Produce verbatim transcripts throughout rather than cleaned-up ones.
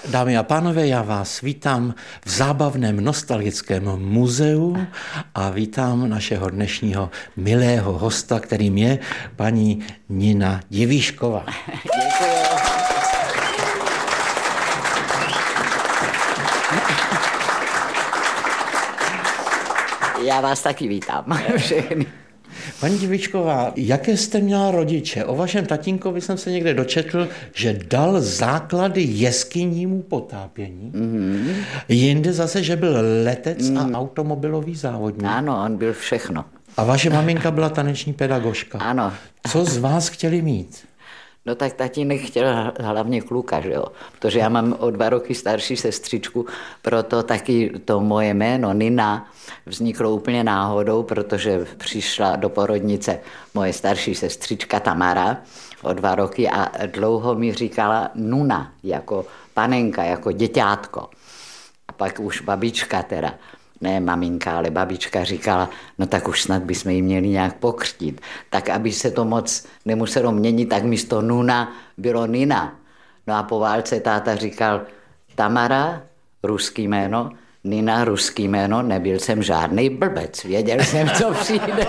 Dámy a pánové, já vás vítám v zábavném nostalgickém muzeu a vítám našeho dnešního milého hosta, kterým je paní Nina Divíšková. Děkuji. Já vás taky vítám všechny. Paní Divíšková, jaké jste měla rodiče? O vašem tatínkovi jsem se někde dočetl, že dal základy jeskynímu potápění. Mm-hmm. Jinde zase, že byl letec mm. a automobilový závodník. Ano, on byl všechno. A vaše maminka byla taneční pedagožka. Ano. Co z vás chtěli mít? No tak tatínek chtěl hlavně kluka, že jo? Protože já mám o dva roky starší sestřičku, proto taky to moje jméno Nina vzniklo úplně náhodou, protože přišla do porodnice moje starší sestřička Tamara o dva roky a dlouho mi říkala Nuna, jako panenka, jako děťátko. A pak už babička teda, ne maminka, ale babička říkala, no tak už snad bychom ji měli nějak pokřtít. Tak aby se to moc nemuselo měnit, tak místo Nuna bylo Nina. No a po válce táta říkal, Tamara, ruský jméno, Nina, ruský jméno, nebyl jsem žádný blbec, věděl jsem, co přijde.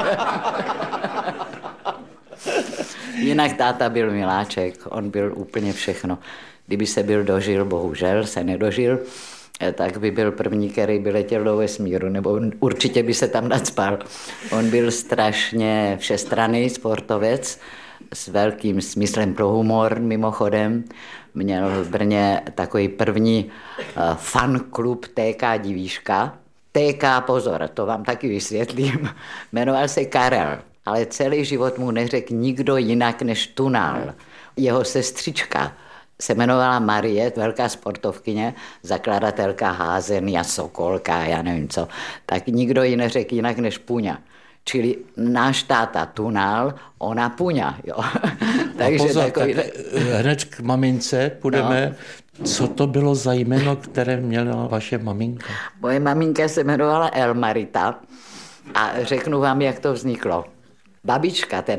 Jinak táta byl miláček, on byl úplně všechno. Kdyby se byl dožil, bohužel se nedožil, tak by byl první, který by letěl do vesmíru, nebo určitě by se tam nacpal. On byl strašně všestranný sportovec s velkým smyslem pro humor mimochodem. Měl v Brně takový první fan klub T K Divíška. T K, pozor, to vám taky vysvětlím, jmenoval se Karel, ale celý život mu neřekl nikdo jinak než Tunal. Jeho sestřička se jmenovala Marie, velká sportovkyně, zakladatelka házení a sokolka, já nevím co, tak nikdo ji neřekl jinak než Puňa. Čili náš táta Tunal, ona Puňa, jo. Takže pozor, takový... tak hned k mamince půjdeme. No. Co to bylo za jméno, které měla vaše maminka? Moje maminka se jmenovala Elmarita a řeknu vám, jak to vzniklo. Babička, ten